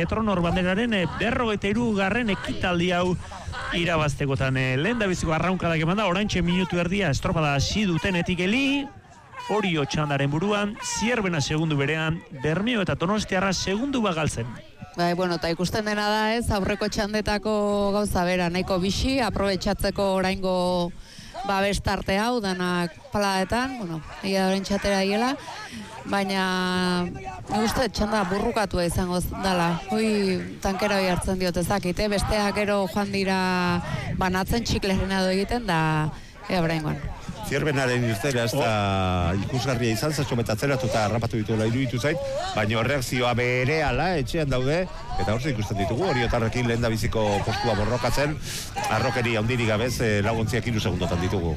Petronor banderaren 43. ekitaldi hau irabaztekotan. Lehen da biziko arraunkadak eman da, oraintxe minutu erdia estropada hasi dutenetik eli, Orio txandaren buruan, Zierbena segundu berean, Bermeo eta Donostiarra segundu bagaltzen. Bai, bueno, eta ikusten dena da ez, aurreko txandetako gauza bera, nahiko bixi, aprobetxatzeko oraingo bestarte hau, danak paladetan, bueno, egia da orain txatera hiela, baina uste txanda burrukatua izango dela. Hoi tankera hoi hartzen diot ezakite, besteak gero joan dira banatzen txiklerena edo egiten da oraingoan. Zierbenaren irtera ez da ikusgarria izan, zatxometatzeratu eta harrapatu dituela iruditu zait, baina reakzioa berehala etxean daude, eta horze ikusten ditugu, Oriotarrekin lehen da biziko postua borrokatzen, arrokeri handirik gabez, laguntziak 3 segundotan ditugu.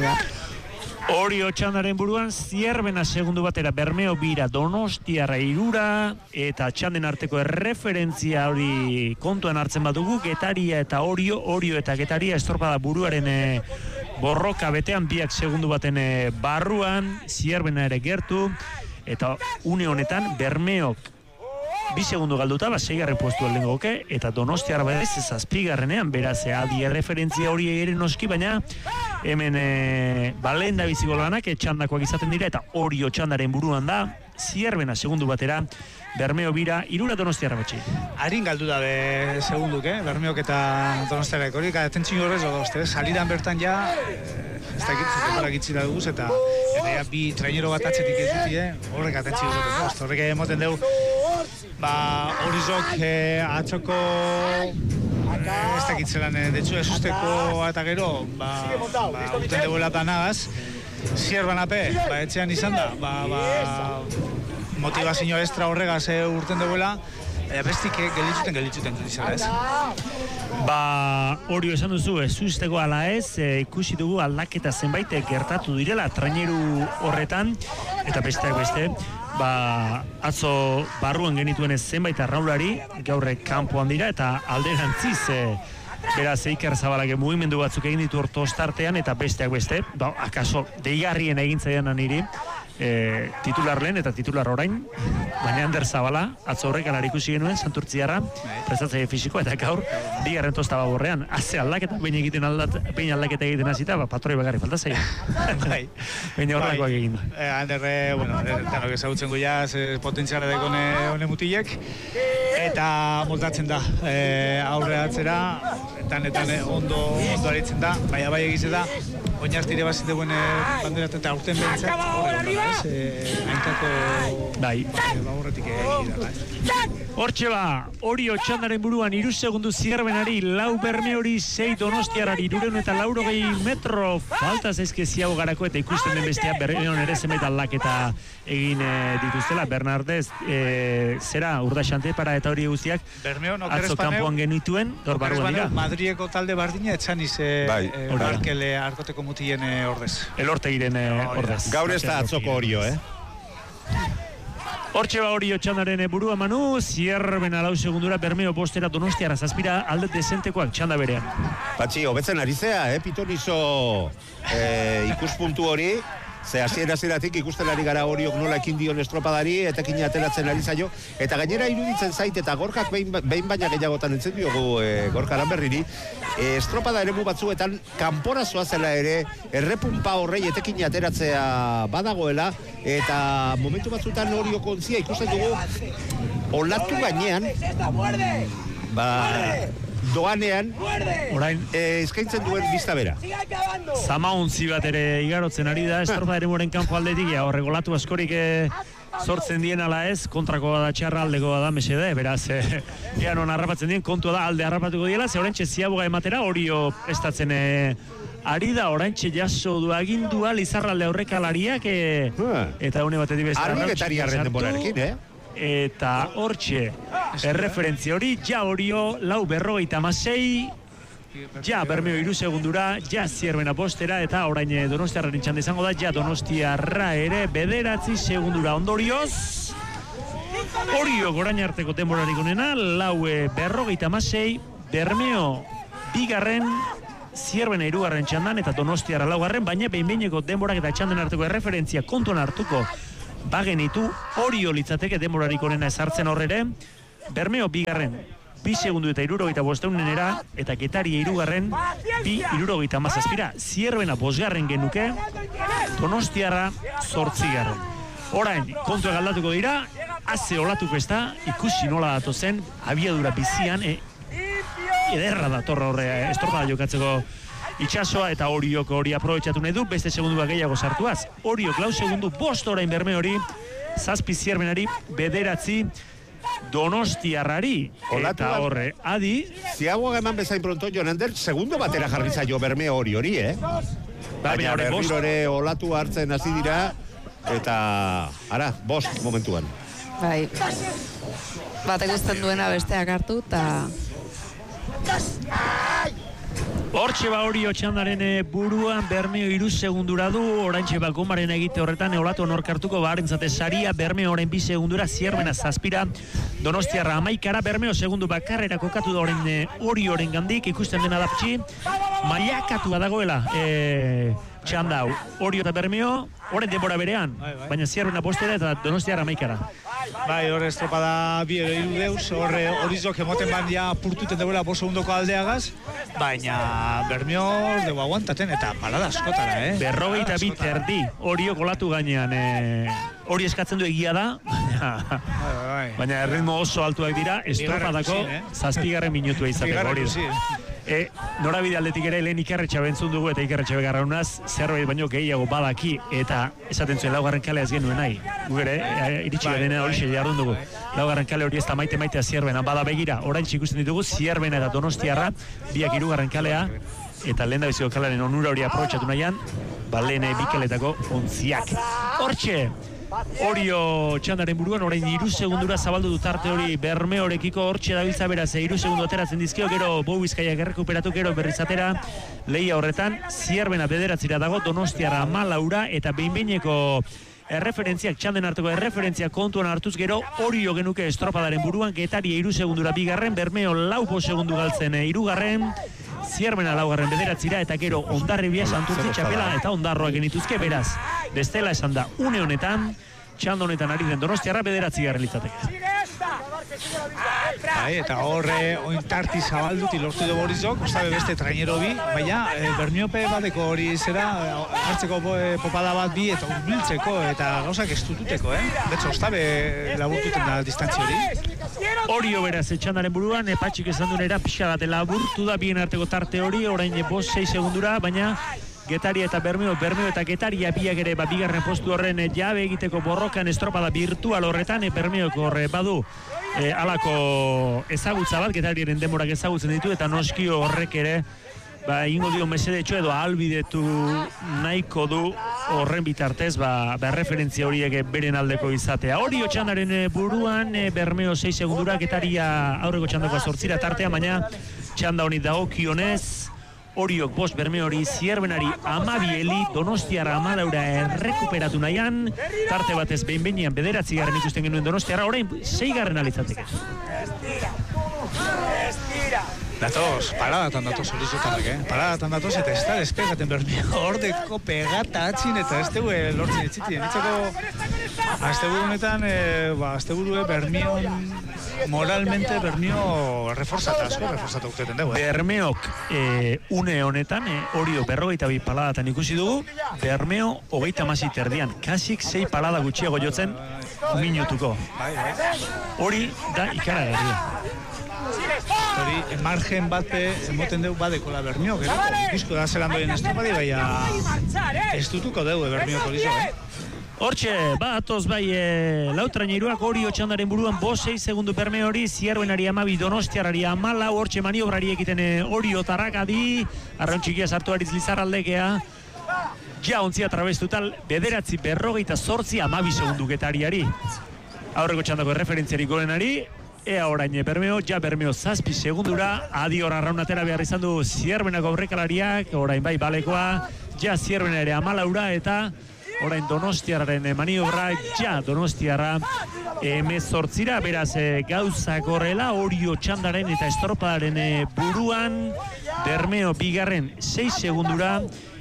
Orio txandaren buruan, Zierbena segundu batera, Bermeo bira, Donostiarra 3, eta txanden arteko erreferentzia hori kontuan hartzen badugu, Getaria eta Orio eta Getaria estropada buruaren borroka betean, biak segundu baten barruan, Zierbena ere gertu, eta une honetan Bermeok 2 segundu galduta, 6. postua lehengoke, eta Donostiarra badez 7. beraz, adi erreferentzia hori ere noski, baina hemen lehen da biziko lanak txandakoak izaten dira, eta Orio txandaren buruan da, Zierbena segundu batera, Bermeo bira, 3 Donostiarra batxe. Harin galdu dabe segunduk, Bermeok eta Donostiarrak hori, atentzio horrez dozte, salidan bertan ja, ez da egitzekorak itzira duguz, eta ja, bi trainero bat atzetik ez dut, horrek atentzio dut, horrek emoten dugu, Horizok atzoko ez dakitzelan detxu esusteko eta gero uten deuela danagaz Zierban ape, etxean izan da motivazio extra horregaz urten deuela bestik gelitzuten izan ez. Orio esan duzu, ez usteko ala ez, ikusi dugu aldaketa zenbait gertatu direla traineru horretan, eta besteak beste, atzo barruan genituen zenbait arraulari, gaurre kanpoan dira, eta alderantziz, beraz Iker Zabalak mugimendu batzuk egin ditu ortostartean, eta besteak beste, akaso deigarrien egintzaian niri, titular lehen eta titular orain, baina Ander Zabala, atzo horrek alari ikusi genuen, Santurtziarra, prestatzaile fisiko, eta gaur, 2. tosta baborrean, haze aldaketa, behin aldaketa egiten hasita, patroi bagarri falta zaio. Behin horrekoak egin. Anderre, denok ezagutzen goiaz, potentziala dago hone mutilek, eta moldatzen da, aurre atzera, etan ondo aritzen da, baina bai egize da, oinaztire bazite buen banderatzen eta aurten behintzat, haintako horretik egidala. Hortxe Orio txandaren buruan 3 segundu Zierbenari, 4 Bermeori, 6 Donostiarrari, 280 metro falta zaizke ziago garako, eta ikusten den bestea Bermeon ere zenbait aldaketa egin dituztela. Bernardez, zera urdaxante para eta hori guztiak atzo kanpoan genituen, gaur barruan dira. Madrieko talde bardina etxan ize Markele arkoteko mutien ordez. Elortegiren ordez. Gaur ez da atzoko Orio, Hortxe Orio txandaren burua Manu, Zierbena 4 segundura, Bermeo 5, Donostiarra 7, alde dezentekoak txanda berean. Patxi, hobetzen ari zea, pitonizo ikuspuntu hori, ze hasieratik ikusten ari gara Oriok nola ekin dion estropadari, etekin ateratzen ari zaio, eta gainera iruditzen zait, eta Gorkak behin baina gehiagotan entzen diogu Gorka Aranberriri, estropada eremu batzuetan kanpora zoazela ere, errepunpa horrei etekin ateratzea badagoela, eta momentu batzuetan Oriok ontzia ikusten dugu, olatu gainean, doanean, orain eskaintzen duen bista bera. Zamauntzi bat ere igarotzen ari da, estropa ere moren kanpo aldetik, horregolatu askorik sortzen dien ala ez, kontrakoa da txarra, aldekoa da mesede, beraz, ea non harrapatzen dien, kontua da alde harrapatuko diela, ze oraintxe ziaboga ematera, Orio estatzen ari da, oraintxe jaso du agindua, Lizarralde aurrekalariak, eta une batetik beste Arrugetariarren denborarekin, eta hortxe erreferentzia hori, ja Orio 4:56, ja Bermeo 3 segundura, ja Zierbena 5, eta orain Donostiarraren txanda izango da, ja Donostiarra ere 9 segundura. Ondorioz Orio gorain arteko denborarik onena, 4:56, Bermeo 2, Zierbena 3 txandan, eta Donostiarra 4, baina behin-behineko denborak eta txanden arteko erreferentzia kontuan hartuko bagenitu, Orio litzateke denborarik onena ezartzen horrere, Bermeo bigarren 2 segundu eta 75 eta Getaria hirugarren 2:77. Zierbena 5. genuke, Donostiarra 8. Orain, kontua galdatuko dira, haze olatuko ez da, ikusi nola datozen, abiadura bizian, ederra datorra horre, estorpada jokatzeko itxasoa eta Oriok hori aprobetxatu nahi du, beste segundua gehiago sartuaz. Oriok 4 segundu, 5 orain Berme hori, 7 Zierbenari, 9 Donostiarrari. Eta horre, adi... Ziagoa eman bezain pronto, Jonander, segundo batera jarri zaio Berme hori, Baina berriro ere olatu hartzen hasi dira, eta, ara, 5 momentuan. Bai, batek uzten duena besteak hartu, eta... Hortxe Orio txandaren buruan Bermeo 3 segundura du, oraintxe Gomaren egite horretan olatu onorkartuko barentzate saria, Bermeo orain 2 segundura, Zierbena 7, Donostiarra 11, Bermeo segundu bakarrera kokatu da orain Orioren gandik, ikusten dena daptxi, mailakatua dagoela txanda hau, Orio eta Bermeo, orain denbora berean, baina Zierbena 5 eta Donostiarra 11. Bai, horre estropada bi ero hiru deuz, horre horizok emoten bandia purtuten deuela 5 segundoko aldeagaz, baina Bermeo dugu aguantaten eta parada askotara, 52 terdi, Orio kolatu gainean, hori eskatzen du egia da, baina erritmo oso altuak dira, estropadako 7. minutua izateko hori da. Norabide aldetik ere lehen Ikerretxe bentzun dugu eta Ikerretxe begarraunaz zerbait baino gehiago badaki eta esaten zuen 4. kalea ez genuen nahi. Gure, iritsi bedena hori jardun dugu. 4. kale hori ez da maite Zierbena, bada begira, orain ikusten ditugu Zierbena eta Donostiarra, biak 3. kalea, eta lehen da biziko kalearen onura hori aprobetxatu nahian, lehen bikeletako ontziak. Hortxe! Orio txandaren buruan, orain 3 segundura zabaldu du tarte hori Bermeorekiko, hortxe dabiltza beraz, 3 segundu ateratzen dizkio, gero Bou Bizkaiak errekuperatu, gero berrizatera, lehia horretan, Zierbena 9 dago, Donostiarra 14 eta behin-behineko erreferentziak, txanden arteko erreferentziak kontuan hartuz, gero Orio genuke estropadaren buruan, Getaria 3 segundura 2, Bermeo 4 segundu galtzen 3, Zierbena 4 9 eta gero Ondarribia Santurtzi txapela eta Ondarroak genituzke, beraz, bestela esan da, une honetan, txando honetan ari den Donostiarra 9 litzateke. Bai, eta horre ointarti zabalduti lortu dugu horizok, ostabe beste trainero bi, baina Bermiope bateko hori zera, hartzeko popada bat bi eta urbiltzeko eta gauzak estututeko, Betzo, ostabe laburtuten da distantzi hori. Orio beraz etxandaren buruan, Patxik esan dunera pixa bat laburtu da bien arteko tarte hori, orain 5-6 segundura, baina Getaria eta Bermeo eta Getaria biak ere bigarren postu horren jabe egiteko borrokan estropada virtual horretan, Bermeoko horre badu alako ezagutza bat, Getariaren denborak ezagutzen ditu, eta noskio horrek ere ingo dio mesedetxo edo albidetu nahiko du horren bitartez, referentzia horiek beren aldeko izatea. Orio txandaren buruan, Bermeo 6 segundura, Getaria aurreko txandako 8 tartea, baina txanda honi dagokionez, Oriok 5, Bermeo hori, Zierbenari 12, Donostiarra 14 errekuperatu nahian, tarte batez behin-behinean 9 ikusten genuen Donostiarra, orain 6 alitzateke. Datoz, paradatan datoz horizotanak, paradatan datoz eta ez da despegaten Bermeo, hordeko pegata atzin eta ez dugu lortzen etxitien. Ditzeko, asteburu honetan, asteburue Bermeon, moralmente Bermeo reforzatu urteten dugu. Bermeok une honetan, Orio 52 paladatan ikusi dugu, Bermeo 36 terdian, kasik 6 palada gutxiago jotzen minutuko. Hori da ikaragarria. Hori, margen bat emoten dugu badekola Bermeok, ikusko da zelan doien estropadi, baina ez dutuko dugu Bermeok hori zo, Hortxe, atoz bai lautraineruak Orio txandaren buruan 5-6 segundu Bermeo hori, Zierbenari 12, Donostiarrari 14, hortxe maniobrari egiten Orio tarrakadi, arrauntxikia sartu aritz Lizarraldekea, ja ontzia trabestutal, 9:48 12 segundu Getariari. Aurreko txandako referentziari gorenari, ea orain Bermeo 7 segundura, adi hor arraunatera behar izan du Zierbenako aurrekalariak, orain bai balekoa, ja Zierbena ere 14 eta orain Donostiarraren maniobra, ja Donostiarra 18, beraz gauzak horrela, Orio txandaren eta estropadaren buruan, Bermeo bigarren 6 segundura,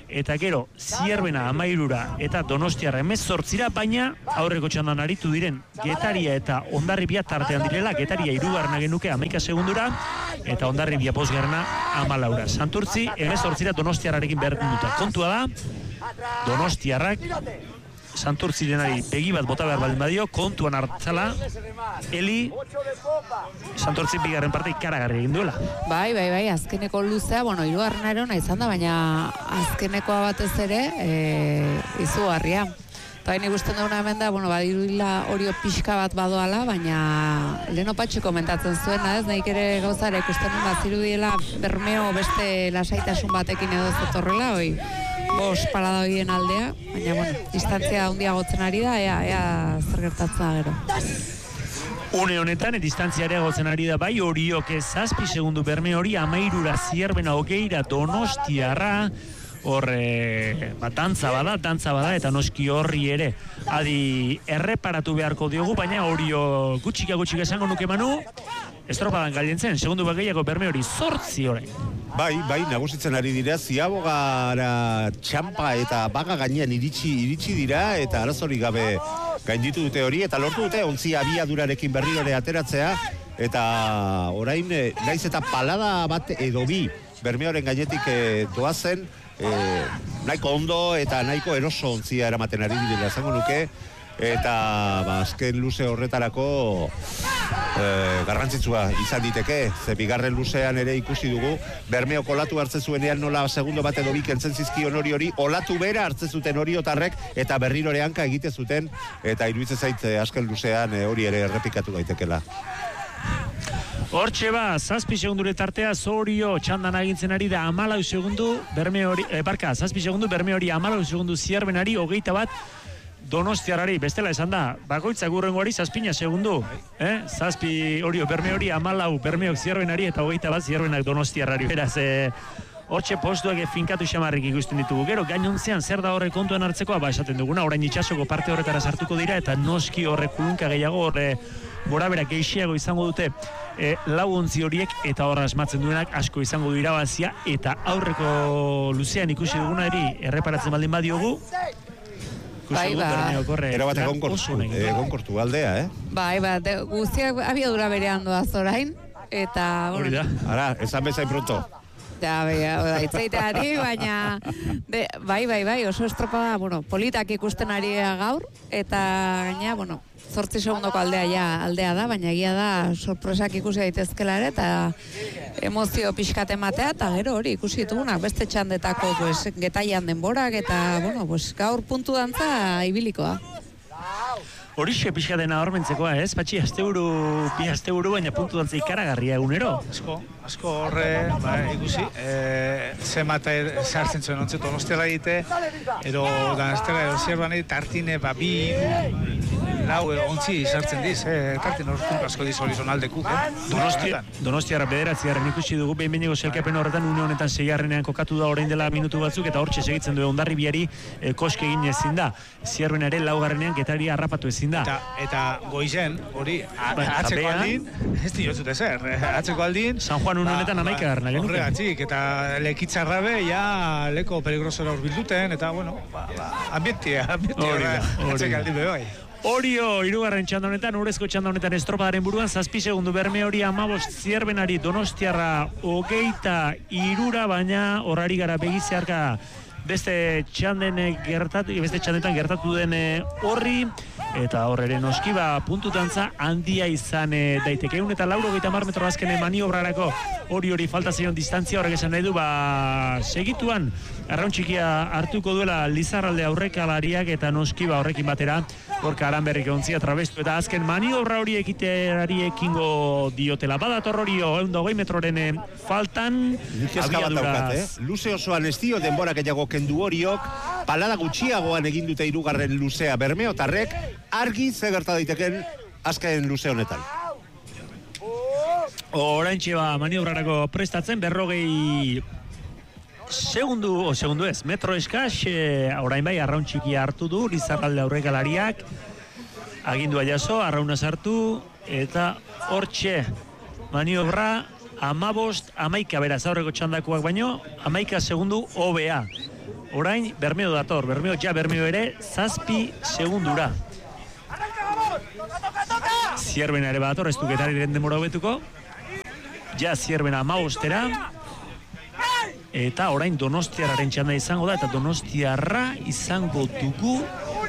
eta gero Zierbena 13 eta Donostiarra 18, baina aurreko txandan aritu diren Getaria eta Hondarribia tartean direla. Getaria 3. genuke 11 segundura eta Hondarribia 5. 14. Santurtzi 18 Donostiarrarekin berdin dute. Kontua da Donostiarrak Santurtzirenari begi bat bota behar baldin badio, kontuan hartzala, Eli, Santurtzi bigarren parte ikaragarri egin duela. Bai, azkeneko luzea, hirugarren arona izan da, baina azkenekoa batez ere, izugarria. Eta hain ikusten duguna hemen da, badiruila Orio pixka bat badoala, baina lehen Patxi komentatzen zuen, ez, nahik ere gauzara ikusten duen bazirudiela Bermeo beste lasaitasun batekin edo zetorrela, palada horien aldea, baina, distantzia handiagotzen ari da, ea zer gertatzen da gero. Une honetan, distantzia areagotzen ari da bai, Oriok 7 segundu Bermeo hori, 13 Zierbena 20 Donostiarra, dantza bada, eta noski horri ere adi erreparatu beharko diogu, baina Orio gutxika esango nuke Manu, estropadan galientzen, segundu bat gehiago Bermeo hori 8 orain. Bai, nagusitzen ari dira, Ziabogara txampa eta baga gainean iritsi dira, eta arazori gabe gainditu dute hori, eta lortu dute ontzi abiadurarekin berrirore ateratzea, eta orain, naiz eta palada bat edo bi Bermeoren gainetik doazen, nahiko ondo eta nahiko eroso ontzia eramaten ari direla esango nuke, eta azken luze horretarako garrantzitsua izan diteke, ze bigarren luzean ere ikusi dugu, Bermeo kolatu hartzen zuenean nola segundo bat edo bi kentzen zizkion hori, olatu bera hartzen zuten Oriotarrek eta berrirore hanka egite zuten, eta iruditzen zait azken luzean hori ere errepikatu daitekela. Hortxe 7 segundure tartea, Orio txandan agintzen ari da 14 segundu, Bermeo hori, 7 segundu, Bermeo hori 14 segundu Zierbenari, 21 Donostiarrari, bestela esan da, bakoitzak urrengoari 7 segundu, 7 Orio, Bermeo hori 14, Bermeok Zierbenari eta 21 Zierbenak Donostiarrari, beraz, hortxe postuak finkatu xamarrik ikusten ditugu. Gero, gainontzean zer da horre kontuan hartzekoa, esaten duguna, orain itxasoko parte horretara sartuko dira, eta noski horre kulunka gehiago, horre borabera geixiago izango dute lau ontzi horiek, eta horra asmatzen duenak asko izango du irabazia, eta aurreko luzean ikusi duguna erreparatzen baldin badiogu, erabat egonkortu aldea, Bai, guztiak abiadura berean doaz orain, eta... Hori da. Ara, esan bezain pronto. Ja, itzaiteari, baina bai, oso estropada, politak ikusten ari gaur, eta gaina, 8 segundoko aldea da, baina egia da sorpresak ikusi daitezkela ere, eta emozio pixkat ematea, eta gero hori ikusi ditugunak, beste txandetako getaian denborak, eta gaur puntu dantza ibilikoa. Horixe pixka dena hormentzekoa, ez? Patxi, bi asteburu, baina puntu dantza ikaragarria egunero. Asko horre, ikusi, zemata zartzen zuen ontzet Donostiarra egite, edo Donostiarra edo Zierbena tartine, bi, lau ontzi sartzen diz, tartine horretu asko diz horizonaldekuk, Donostiarra bederatziarren ikusi dugu, behin-behineko zelkapen horretan, une honetan 6. kokatu da orain dela minutu batzuk, eta hortxe segitzen du Hondarribiari koske egin ezin da. Zierbena ere 4. Getaria harrapatu ezin da. Eta goizen, hori, atzeko aldin, ez diotzute zer, atzeko aldin, San Juan honetan 11. genuke. Horregatik, eta lekitzarrabe, ja, leko peligrosora urbilduten, eta, ambientia atzeko aldin bebai. Orio, 3. txanda honetan, urrezko txanda honetan estropadaren buruan, 7 segundu Bermeo hori 15 Zierbenari, Donostiarra 23, baina horrari gara begizearka beste txandetan gertatu den horri, eta horreren noski puntutantza handia izan daiteke. Eta 80 metro azken maniobrarako hori falta zeion distantzia, horrek esan nahi du, segituan arraun txikia hartuko duela Lizarralde aurrekalariak, eta noski horrekin batera Gorka Aranberrik ontzia trabestu, eta azken maniobra hori ekiterari ekingo diotela. Badator hori 120 metroren faltan abiaduraz. Luze osoan ez dio denbora gehiago kendu Oriok, palada gutxiagoan egin dute 3. luzea Bermeotarrek, argi ze gerta daiteken azken luze honetan. Oraintxe maniobrarako prestatzen, 40 segundu ez, metro eskas, orain bai arraun txikia hartu du, Lizarralde aurrekalariak, agindua jaso, arrauna sartu, eta hortxe maniobra 15, beraz aurreko txandakoak baino, 11 segundu OBA. orain Bermeo dator, Bermeo ere 7 segundura. Zierbena ere badator, ez du Getariren denbora hobetuko. Ja Zierbena 15-era. Eta orain Donostiarraren txanda izango da, eta Donostiarra izango dugu.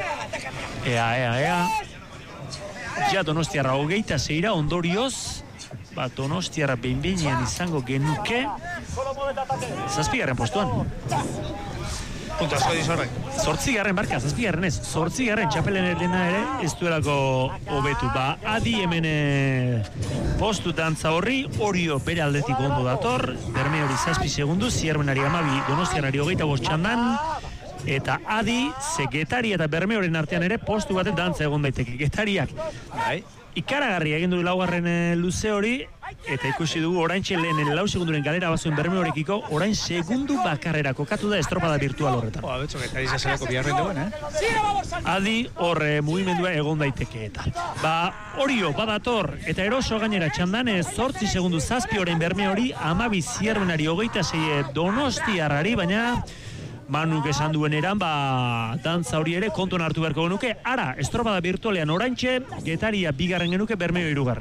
Ea. Ja Donostiarra 26-ra, ondorioz, Donostiarra behin-behinean izango genuke 7. postuan. Punto asko dizorrek. 8. barka, 7. ez. 8. txapelen dena ere ez duelako hobetu. Adi hemen postu dantza horri, Orio bere aldetik ondo dator, Bermeori 7 segundu, Zierbenari 12, Donostiarrari 25 txandan, eta Adi, Getari eta Bermeoren artean ere postu baten dantza egon daiteke. Getariak ikaragarria egin du laugarren luze hori, eta ikusi dugu oraintxe lehen 4 segunduren galera bazuen Bermeorekiko, orain segundu bakarrera kokatu da estropada virtual horretan. Betxo, Getari zazelako biharren duen, Adi horre mugimendua egon daiteke eta. Orio badator eta eroso gainera txandan 8 segundu 7 orain Bermeori, 12 Zierbenari 26 Donostiarrari, baina Manuk esan duen eran, dantza hori ere kontuan hartu beharko genuke. Ara, estropada virtualean oraintxe, Getaria 2. genuke, Bermeo 3.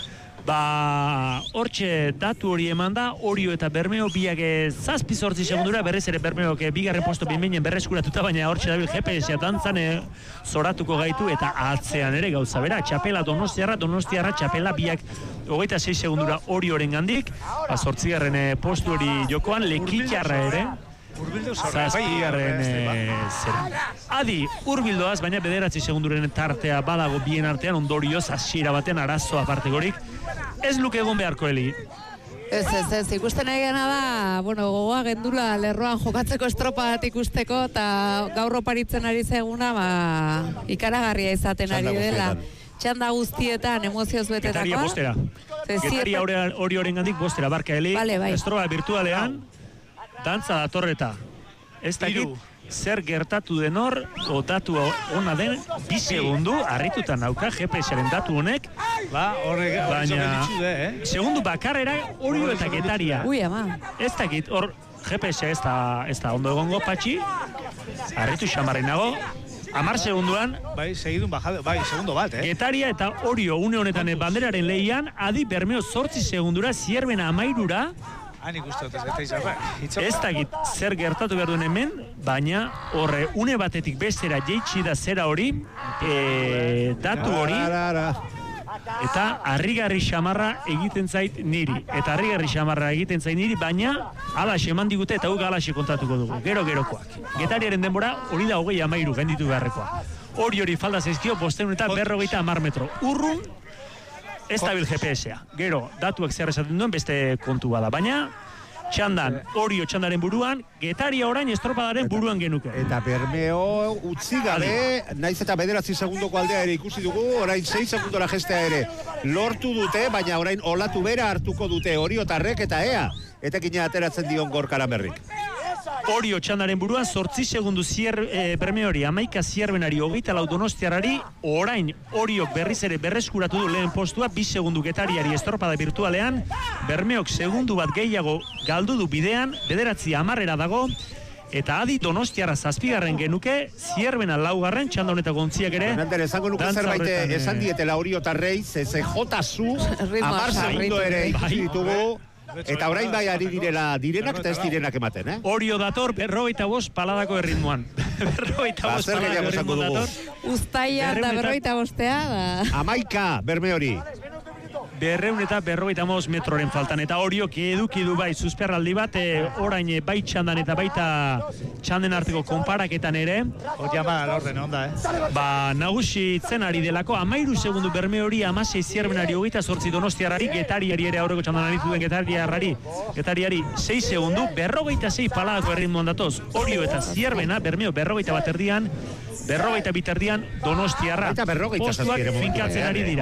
Hortxe datu hori eman da, Orio eta Bermeo biak 7 segundura, berriz ere Bermeok 2. posto behin berreskuratuta, baina hortxe dabil GPS-a dantzan zoratuko gaitu, eta atzean ere gauza bera, txapela Donostiarra txapela biak 26 segundura Orioren gandik, 8. postu hori jokoan, Lekitxarra ere, 7. zera. Adi, urbildoaz, baina 9 segunduren tartea badago bien artean, ondorioz, hasiera baten arazo apartegorik. Ez luke egon beharko, Eli. Ez, ikusten egena da, gogoa gendula lerroan jokatzeko estropa bat ikusteko, eta gaur oparitzen ari zeguna, ikaragarria izaten ari dela. Txanda guztietan, emozioz betetakoa. Getaria bostera. Getaria Orioren gandik bostera, barka, Eli. Estropa virtualean, dantza datorreta. Ez dakit zer gertatu den hor, datu ona den, 2 segundu, harritutan nauka GPS-aren datu honek. Baina, segundu bakarrera Orio eta Getaria. Ui, ama. Ez dakit, hor GPS ez da ondo egongo, Patxi. Harritu xamarri nago. 10 segunduan. Segundo bat, Getaria eta Orio une honetan banderaren lehian, Adi Bermeo 8 segundura, Zierbena 13-ra. Ez dakit zer gertatu behar duen hemen, baina horre une batetik bestera jeitsi da zera hori, datu hori, eta harrigarri xamarra egiten zait niri. Baina alaxe eman digute eta guk alaxe kontatuko dugu, gerokoak. Getariaren denbora hori da 30 gainditu beharrekoa. Hori falda zaizkio 500 eta 50 metro. Urrun, ez dabil GPS-a. Gero, datuak zer esaten duen beste kontu bada. Baina, txandan, Orio txandaren buruan, Getaria orain estropadaren buruan genuke. Eta Bermeo utzi gabe, naiz eta 9 segundoko aldea ere ikusi dugu, orain 6 segundora gestea ere lortu dute, baina orain olatu bera hartuko dute Oriotarrek eta ea. Etekina ateratzen dion Gorkara Berrik. Orio txandaren buruan, 8 segundu Bermeori, 11 Zierbenari, 24 Donostiarrari, orain Oriok berriz ere berreskuratu du lehen postua, 2 segundu Getariari estropada virtualean, Bermeok segundu bat gehiago galdu du bidean, 9 dago, eta Adi Donostiarra 7 genuke, Zierbena 4, txanda honetako ontziak ere. Fernandez, esango nuke zerbait esan dietela Oriotarrei, JSU, 10 segundo ere ikusi ditugu. Eta orain bai ari direnak eta ez direnak ematen, Orio dator, 45 paladako erritmoan. 45 paladako erritmoan dator. Uztaia da 45-a. 11 Bermeori. 255 metroren faltan, eta Oriok eduki du bai susperraldi bat, orain bai txandan eta baita txanden arteko konparaketan ere. Nagusi zen ari delako, 13 segundu Bermeori, 16 Zierbenari, 28 Donostiarrari, Getariari ere aurreko txandan aritu den Getariari 6 segundu, 46 paladako erritmoan datoz, Orio eta Zierbena, Bermeo 41 erdian, 42 erdian Donostiarra. Eta 40 postuak finkatzen ari dira.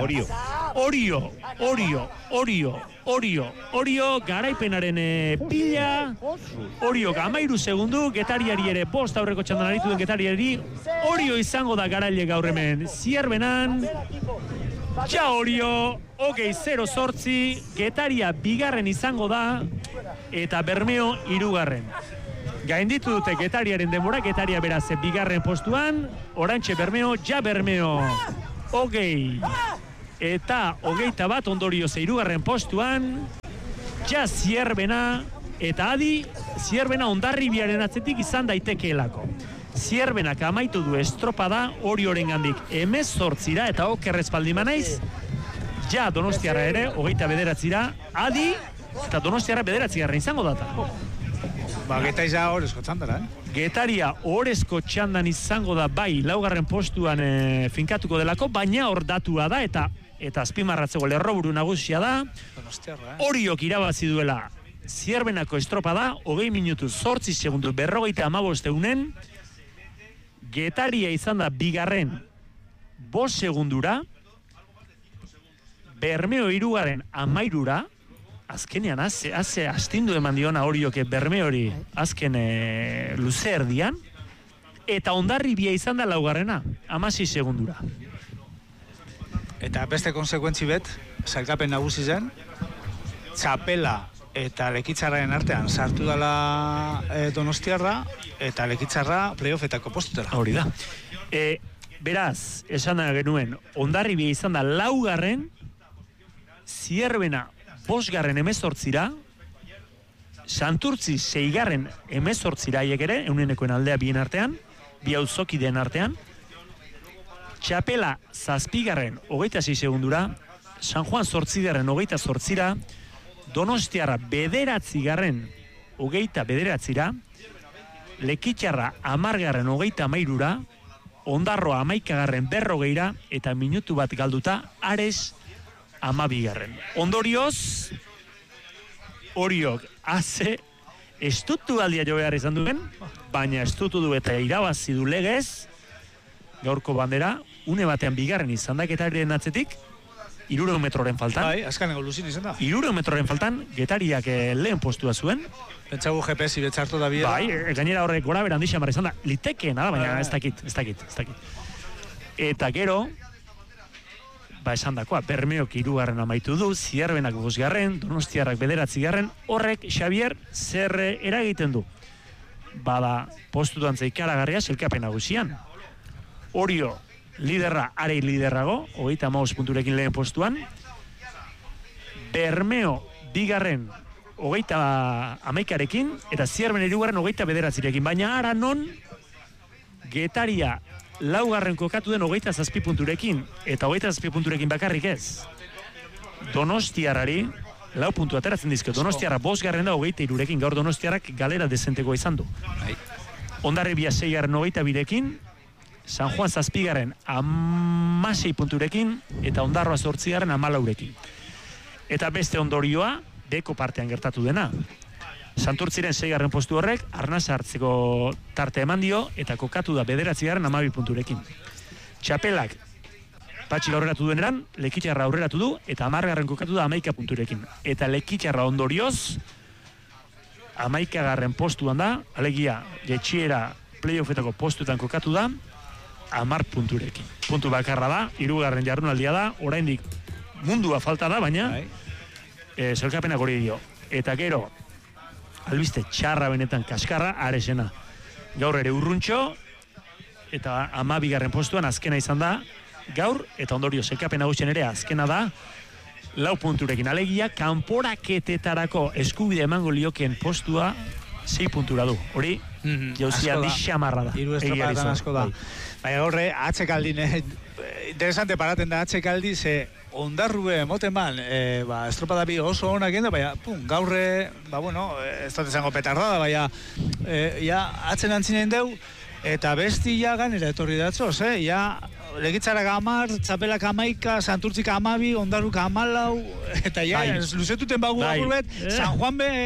Orio garaipenaren pila. Orio 13 segundu, Getariari ere 5 aurreko txandan aritu den Getariari. Orio izango da garaile gaur hemen Zierbenan. Ja Orio, 0-8, Getaria 2 izango da, eta Bermeo 3. Gainditu dute Getariaren denbora, Getaria beraz bigarren postuan, Orantxe Bermeo, ja Bermeo, 20 eta 21 ondorioz hirugarren postuan, ja Zierbena eta Adi, Zierbena Hondarribiaren atzetik izan daitekeelako. Zierbenak amaitu du estropada Oriorengandik 18 eta okerrez baldin banaiz, ja Donostiarra ere 29 Adi eta Donostiarra 9 izango data. Ba, Getaiza horrezko txandara, Getaria horrezko txandan izango da bai laugarren postuan finkatuko delako, baina hor datua da eta azpimarratzeko lerroburu nagusia da. Oriok irabazi duela Zierbenako estropada, 20 minutu 8 segundu 55 eunen. Getaria izan da bigarren 5 segundura, Bermeo hirugarren 13, azkenean astindu eman diona Orioke Bermeori azken luze erdian, eta Hondarribia izan da laugarrena, 16 segundura. Eta beste konsekuentzi bet, sailkapen nagusi zen, txapela eta Lekitzarraren artean sartu dela Donostiarra, eta Lekitzarra playoffetako postutera. Hori da. Beraz, esan da genuen, Hondarribia izan da laugarren, Zierbena 5garren 18, Santurtzi 6garren 18 haiek ere, eunenekoen aldea bien artean, bi auzokideen artean, Txapela 7garren 26 segundura, San Juan 8garren 28, Donostiarra 9garren 29, Lekitzarra 10garren 33, Ondarroa 11garren 40 eta minutu bat galduta Ares 12garren. Ondorioz, Oriok estutu aldia jo behar izan duen, baina estutu du eta irabazi du legez, gaurko bandera, une batean bigarren izan da Getariaren atzetik, 300 metroren faltan. Bai, azkaneko luzin izan da. 300 metroren faltan, Getariak lehen postua zuen. Pentsagu GPS betzartu da biela. Bai, gainera horrek gora beran dixamar izan da, litekeena da, baina ez dakit. Eta gero, esan dakoa, Bermeok 3garren amaitu du, Zierbenak 5garren, Donostiarrak 9garren, horrek Xavier zer eragiten du. Bada, postutan ikaragarria sailkapen nagusian. Orio, liderra, arei liderrago, 35 punturekin lehen postuan. Bermeo, bigarren, 31rekin, eta Zierben 3garren 29rekin, baina ara non Getaria laugarren kokatu den 27 punturekin, eta 27 punturekin bakarrik ez. Donostiarrari 4 puntu ateratzen dizkio. Donostiarra 5garren da 23rekin, gaur Donostiarrak galera dezentekoa izan du. Hondarribia 6garren 22rekin, San Juan 7garren 16 punturekin, eta Ondarroa 8garren 14rekin. Eta beste ondorioa, beko partean gertatu dena. Santurtziren 6garren postu horrek, arnasa hartzeko tarte eman dio, eta kokatu da 9garren 12 punturekin. Txapelak, Patxi aurreratu dueneran, Lekitzarra aurreratu du, eta 10garren kokatu da 11 punturekin. Eta Lekitzarra ondorioz, 11garren postuan da, alegia, jetxiera playoffetako postuetan kokatu da, 10 punturekin. Puntu bakarra da, 3garren jardunaldia da, oraindik mundua falta da, baina sailkapenak hori dio. Eta gero, albiste txarra benetan kaskarra, Aresena. Gaur ere urruntxo, eta 12garren postuan azkena izan da, gaur, eta ondorio sailkapen nagusian ere azkena da, 4 punturekin. Alegia, kanporaketetarako eskubide emango liokeen postua 6 puntura du. Hori, jauzia dixamarra da. 3 estropatan asko da. Baina gaurre, atzekaldin, interesante paraten da atzekaldi, ze Ondarrube moten ban, estropada bi oso honak egin da, baina, gaurre, ez dut izango petardada, baina, atzen antzinen deu, eta besti ganera etorri datzoz, Legitzarak 10, Txapelak 11, Santurtzik 12, Ondarruk 14, eta luzetuten bagu agurbet, San Juan be,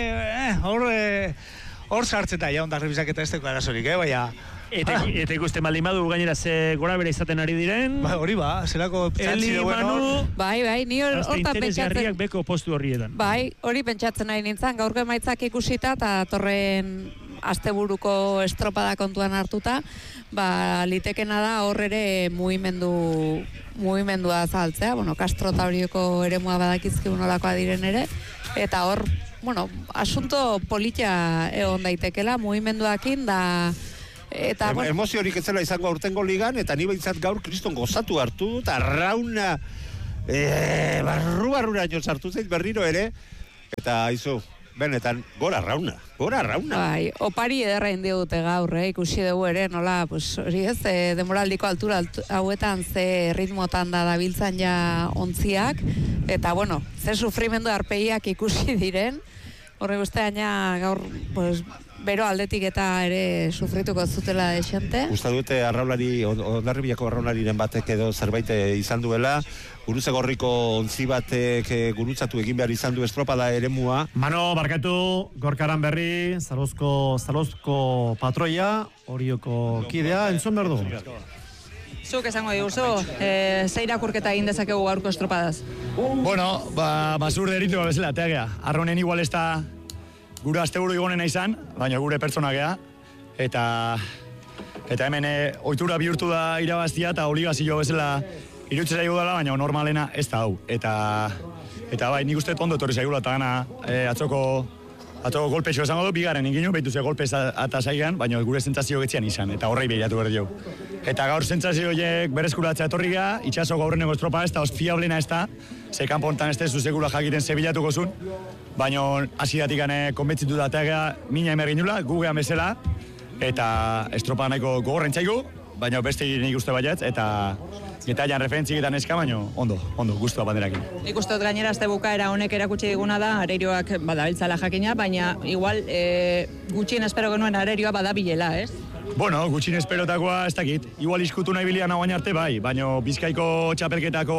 hor sartzen da, Ondarribizak eta ez teko arazorik, baina... Eta ikusten baldin badu gainera ze gora bera izaten ari diren. Hori zelako txantzi duen hor. Bai, ni hortan pentsatzen. Interesgarriak beko postu horrietan. Bai, hori pentsatzen nahi nintzen, gaurko emaitzak ikusita, eta torren asteburuko estropada kontuan hartuta, litekena da hor ere mugimendua azaltzea, Castro eta horioko eremua badakizkigu nolakoa diren ere, eta hor asunto politia egon daitekela, mugimenduakin da... Eta, emoziorik ez zela izango aurtengo ligan, eta ni behintzat gaur kriston gozatu hartu, eta rauna barru-barruraino sartu zait berriro ere, eta aizu, benetan, gora rauna. Bai, opari ederra indiogute gaur, ikusi dugu ere, nola, hori ez, demoraldiko altura hauetan ze ritmotan da dabiltzan ja ontziak, eta, ze sufrimendu arpeiak ikusi diren, horre guzteaina gaur, bero aldetik eta ere sufrituko zutela desente. Usta dute arraulari, Hondarribiako arraulariren batek edo zerbait izan duela, Guruzegorriko ontzi batek gurutzatu egin behar izan du estropada eremua. Mano, barkatu, Gorkaran berri, Zalozko patroia, Orioko kidea, entzun behar du. Zuk esango diguzu, ze irakurketa egin dezakegu gaurko estropadaz? Basur deritu bezala, tegea. Arronen igual ez da gure asteburu igonena izan, baina gure pertsona gea, eta hemen ohitura bihurtu da irabaztia eta obligazio bezala irutze zaigu dela, baina normalena ez da hau. Eta bai, nik uste ondo etorri zaigula eta gana atzoko golpexo esango du, bigarren inginu, behitu ze golpez eta zaigan, baina gure sentsazio getzian izan, eta horrei behiratu behar dugu. Eta gaur sentsazio horiek bereskuratzea etorri geha, itxasoko aurreneko estropa ez da, fiablena ez da, ze kanpo hontan ez dezu segula jakiten ze bilatuko zuen, baina hasidatik konbentzitu da eta mina emergin nula, gu gehan bezala, eta estropa nahiko gogorren txaigu, baina beste nik uste baietz, eta jan referentzik eta neska, baina ondo, guztua banderakin. Nik uste dut gainera azte bukaera honek erakutsi diguna da, Arerioak badabiltzala jakina, baina igual gutxien espero genuen Arerioa badabilela, ez? Gutxien esperotakoa ez dakit, igual iskutu nahi bilian hauain arte bai, baina Bizkaiko txapelketako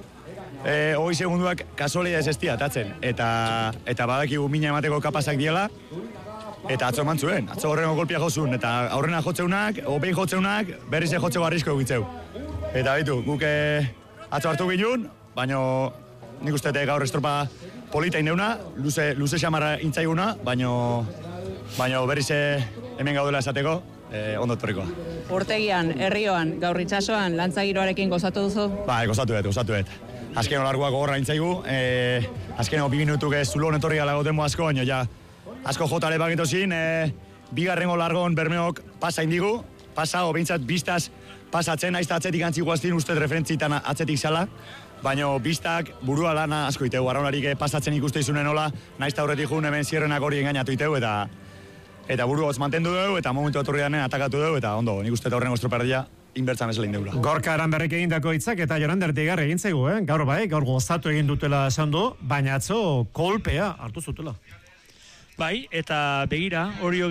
20 segunduak kasualidad ez estia atatzen, eta badakigu mina emateko kapazak diela, eta atzo eman zuen, atzo horrengo golpia jozun, eta aurrena jotzeunak, behin jotzeunak, berriz jotzeko arrisko egitzeu. Eta baitu, guk atzo hartu ginen, baina nik uste gaur estropa polita indeuna, luze xamarra intzaiguna, baina berriz hemen gaudela esateko, ondo etorrikoa. Urtegian, herrioan, gaur itsasoan, lantzagiroarekin gozatu duzu? Bai, gozatu dut. Azken larguak gogorra intzaigu, azken 2 minutuk Zulon etorri gala gotemo asko, baina ja, asko jotale bagitu zin, bigarrengo largon Bermeok pasa indigu, pasa, obeintzat biztaz pasatzen, aizta atzetik antziguaztin uste referentzitan atzetik zala, baina biztak burua lana asko itegu, arraularik pasatzen ikuste izunen hola, naizta horretik jun hemen zierrenak hori engainatu itegu, eta burua hotz mantendu dugu, eta momentu aturri danen atakatu dugu, eta ondo, nik uste eta horrengo estroperdia, inbertzan bezala indeula. Gorka Aranberrik egindako hitzak eta Jorander Tigar egin zaigu, gaur gozatu egin dutela esan du, baina atzo kolpea hartu zutela. Bai, eta begira, Oriok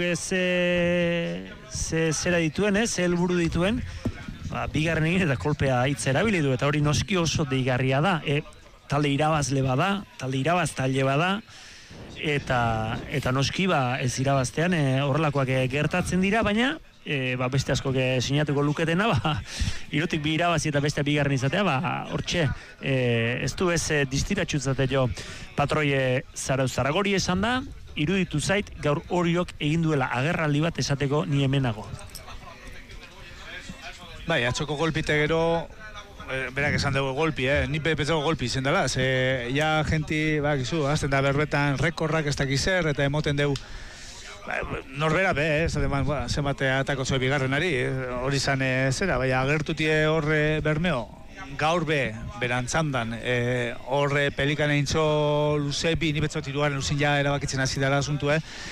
zera dituen, ze helburu dituen, bigarren egin eta kolpea hitz erabili du, eta hori noski oso deigarria da, talde irabazle bada, talde irabaztaile bada, eta noski ez irabaztean horrelakoak gertatzen dira, baina beste asko sinatuko luketena, irutik bi irabazi eta beste bigarren izatea, hortxe, ez du distiratxutzate jo patroie Zaragori esan da, iruditu zait gaur Oriok egin duela agerraldi bat esateko ni hemenago. Bai, atxoko golpite gero, berak esan dugu golpi, ni petzago golpi izen dela, ja genti, azten da berbetan rekorrak ez dakizer, eta emoten dugu, norbera zenbate atako zoi bigarrenari, hori zan zera, bai, agertutie horre Bermeo, gaur berantzandan, horre pelikan eintzo luzepi, ni betzot iruaren luzin ja erabakitzen hasi dela asuntu,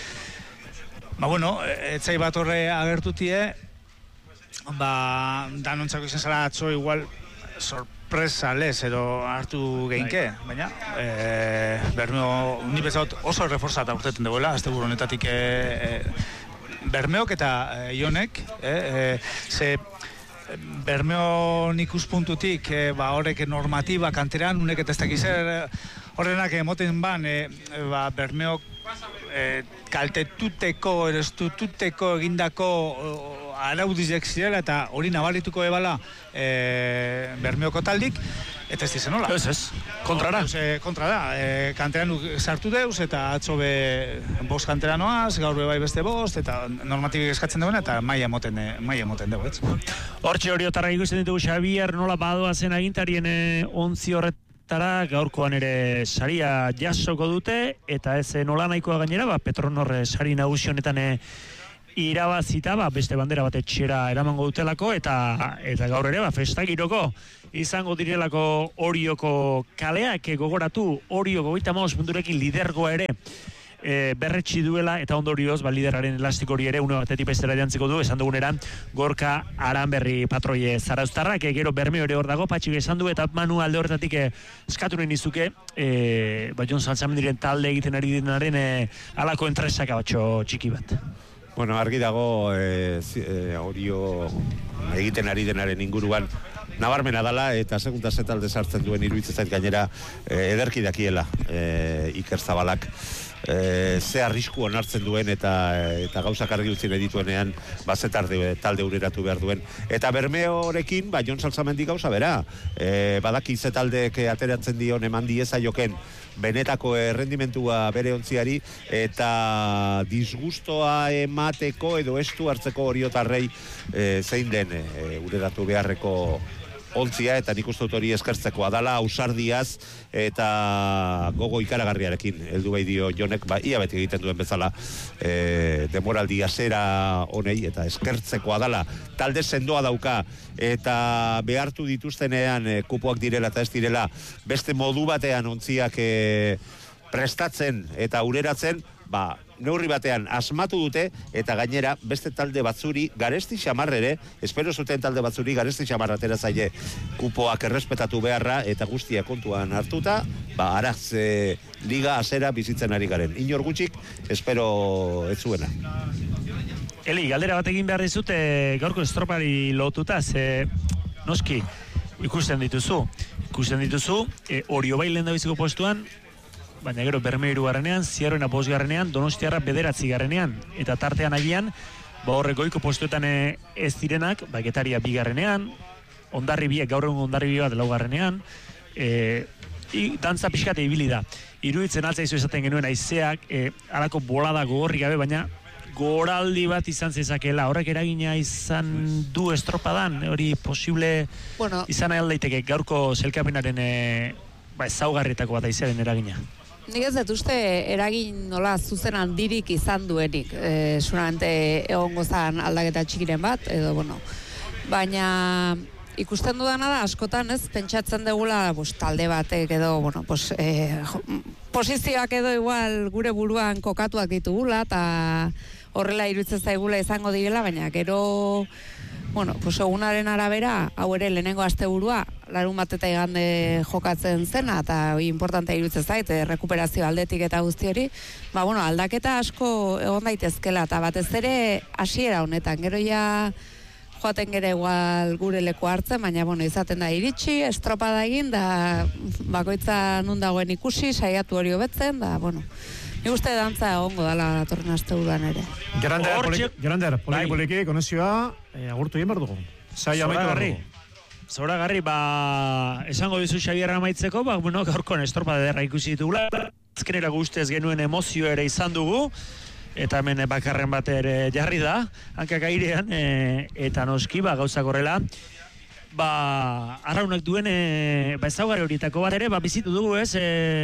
etzai bat horre agertutie, danontzako izan zara atzo igual sorpresa lez, edo hartu geinke, baina Bermeo, ni betzot oso reforzata urteten duela, azte buru honetatik Bermeok eta Ionek, ze Bermeo ikuspuntutik horrek normatiba kanteran, unek eta ez dakizer horrenak emoten Bermeok kaltetuteko, erestututeko egindako araudizek zirela eta hori nabarituko ebala Bermeoko taldik, eta ez dizen hola. Ez, kontrara. Kontra da, kanteran sartu deuz eta atzo bost kanteranoaz, gaur bai beste bost, eta normatibik eskatzen duena eta maia emoten dugu, ez? Hortxe Oriotarra ikusten ditugu Xabier nola badoa zen agintarien ontzi horret tara gaurkoan ere saria jasoko dute, eta ez nola nahikoa gainera, Petronor sari nagusi honetan irabazita, beste bandera bat etxera eramango dutelako, eta gaur ere, festa giroko izango direlako Orioko kaleak gogoratu, Orioko 55 punturekin lidergoa ere berretsi duela, eta ondorioz lideraren elastiko hori ere une batetik bestera jantziko du, esan duguneran Gorka Aranberri patroie zarauztarrak, gero Bermeo ere hor dago, Patxik esan du, eta Manu alde horretatik eskatu nahi nizuke, Jon Salzamendiren talde egiten ari denaren alako entresaka batxo txiki bat. Bueno, argi dago Orio egiten ari denaren inguruan nabarmena dala, eta segunda zetalde sartzen duen iruditzen zait gainera ederki dakiela Iker Zabalak ze arrisku onartzen duen eta gauzak argi utzi edituenean talde ureratu behar duen. Eta Bermeorekin, Jon Salzamendi gauza bera, badaki ze taldeek ateratzen dion eman dieza joken benetako errendimentua bere ontziari, eta disgustoa emateko edo estu hartzeko Oriotarrei zein den ureratu beharreko ontzia, eta nik uste dut hori eskertzekoa dala, ausardiaz eta gogo ikaragarriarekin heldu bai dio Jonek, ia beti egiten duen bezala demoraldi zera honei, eta eskertzekoa dala, talde sendoa dauka, eta behartu dituztenean kupoak direla eta ez direla beste modu batean ontziak prestatzen eta ureratzen, neurri batean asmatu dute, eta gainera beste talde batzuri garesti xamarrere, espero zuten talde batzuri garesti xamarratera zaie kupoak errespetatu beharra, eta guztia kontuan hartuta, araz liga azera bizitzen ari garen. Inor gutxik, espero ez zuena. Eli, galdera bat egin behar dizute gaurko estropari lotuta, noski, ikusten dituzu, Orio bai lehen da biziko postuan, baina gero Bermeo 3. Zierroena 5. Donostiarra 9. Eta tartean agian, horrek goiko postuetan ez direnak, Getaria 2. Hondarribiak, gaur egun Hondarribi bat 4. Dantza pixkate ibili da. Iruditzen altzaizu esaten genuen aizeak, alako bolada gogorri gabe, baina goraldi bat izan zezakela. Horrek eragina izan du estropadan, hori posible izan aldaiteke gaurko zelkapenaren ezaugarrietako bat aizearen eragina. Nik ez dut uste eragin nola zuzen handirik izan duenik, seguramente egongo zan aldaketa txikiren bat, edo baina ikusten dudana da askotan ez, pentsatzen dugula talde batek edo, posizioak edo igual gure buruan kokatuak ditugula, eta horrela iruditzen zaigula izango direla, baina gero egunaren arabera, hau ere lehenengo asteburua, larun bat eta igande jokatzen zena, eta importantea iruditzen zait, rekuperazio aldetik eta guzti hori, aldaketa asko egon daitezkela, eta batez ere hasiera honetan, gero ja joaten gere igual gure leku hartzen, baina izaten da iritsi, estropada egin, da bakoitza nun dagoen ikusi, saiatu hori hobetzen, da nik uste dantza egongo dala datorren asteburuan ere. Gerander, poliki, konexioa, agurtu egin behar dugu. Zoragarri, esango dizu Xabierra amaitzeko, gaurkoan estropada ederra ikusi ditugula. Azkenera guztez genuen emozio ere izan dugu, eta hemen bakarren bat ere jarri da, hankak airean, eta noski, gauzak horrela, arraunak duen ezaugarri horietako bat ere, bizitu dugu ez,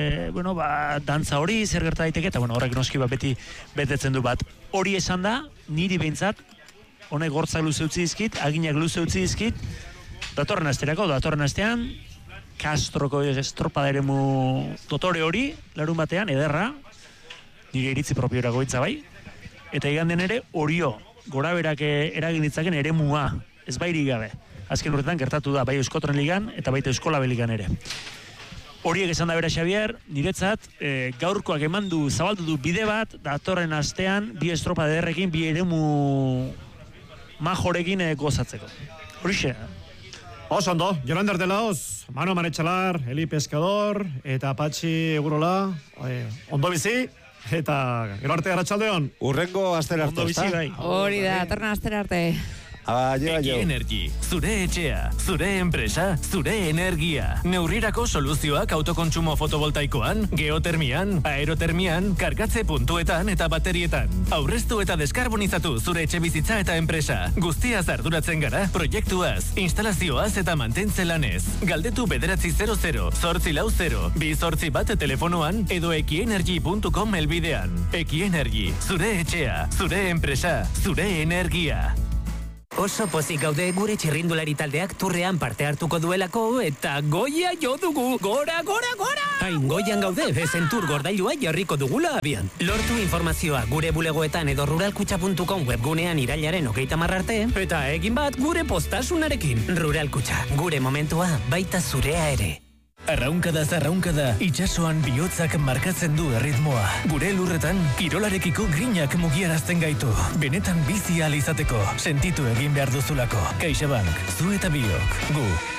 dantza hori zer gerta daiteke, eta horrek noski beti betetzen du bat. Hori esan da, niri behintzat, honek gortzak luze utzi dizkit, aginak luze utzi dizkit, datorren astean, Castroko estropada eremu dotore hori, larun batean, ederra, nire iritzi propiora goitza bai, eta iganden ere, Orio, gora berak eragin ditzaken eremua, ez bairi gabe. Azken urtetan gertatu da, bai Euskotren Ligan eta baita Euskolabe Ligan ere. Horiek esan da bera Xabier, niretzat, gaurkoak emandu, zabaldu du bide bat, datorren astean, bi estropa ederrekin, bi eremu majorekin gozatzeko. Horixe. Ondo, Jorander de Laos, Manu Manetxalar, Eli Pescador, eta Patxi Egurola, ondo bizi, eta gero arte arratsaldeon. Urrengo astera arte, ondo bizi bai. Hori da, datorren astera arte. Eqi-Energy, zure etxea, zure enpresa, zure energia. Neurrirako soluzioak autokontsumo fotovoltaikoan, geotermian, aerotermian, kargatze puntuetan eta baterietan. Aurreztu eta deskarbonizatu zure etxe bizitza eta enpresa. Guztiaz arduratzen gara, proiektuaz, instalazioaz eta mantentze lanez. Galdetu 900 840 281 telefonoan edo eqienergy.com helbidean. Eqi-Energy, zure etxea, zure enpresa, zure energia. Oso pozik gaude gure txirrindulari taldeak turrean parte hartuko duelako eta goia jo dugu. Gora! Hain goian gaude, Zentur gordailua jarriko dugula abian. Lortu informazioa gure bulegoetan edo ruralkutxa.com webgunean irailaren 30 arte eta egin bat gure postasunarekin. Ruralkutxa, gure momentua baita zurea ere. Arraunkada, itsasoan bihotzak markatzen du erritmoa. Gure lurretan, kirolarekiko grinak mugiarazten gaitu. Benetan bizi ahal izateko, sentitu egin behar duzulako. CaixaBank, zu eta biok, gu.